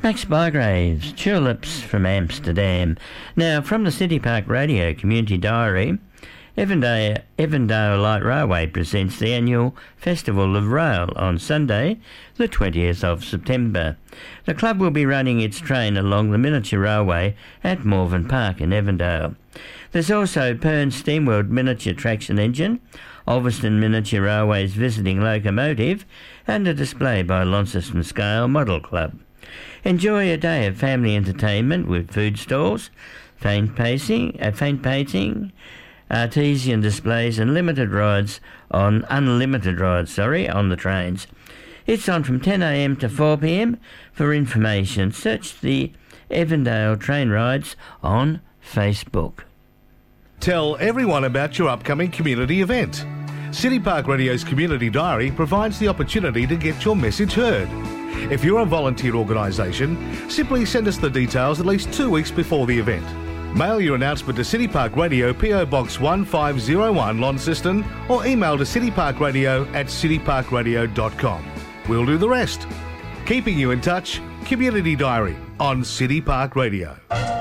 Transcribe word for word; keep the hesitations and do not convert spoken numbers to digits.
Max Bygraves, Tulips from Amsterdam. Now, from the City Park Radio Community Diary, Evandale, Evandale Light Railway presents the annual Festival of Rail on Sunday, the twentieth of September. The club will be running its train along the miniature railway at Morven Park in Evandale. There's also Pern Steamworld Miniature Traction Engine, Ulverston Miniature Railway's visiting locomotive, and a display by Launceston Scale Model Club. Enjoy a day of family entertainment with food stalls, faint pacing, uh, faint painting, artesian displays, and limited rides on unlimited rides. Sorry, on the trains. It's on from ten a m to four p m. For information, search the Evandale Train Rides on Facebook. Tell everyone about your upcoming community event. City Park Radio's Community Diary provides the opportunity to get your message heard. If you're a volunteer organisation, simply send us the details at least two weeks before the event. Mail your announcement to City Park Radio, P O Box one five zero one, Launceston, or email to cityparkradio at cityparkradio dot com. We'll do the rest. Keeping you in touch, Community Diary on City Park Radio.